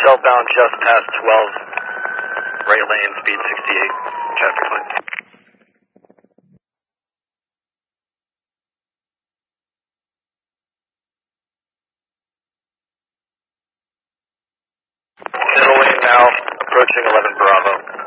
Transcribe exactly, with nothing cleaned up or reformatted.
southbound just past twelve, right lane, speed sixty-eight, traffic light. Middle lane now, approaching eleven Bravo.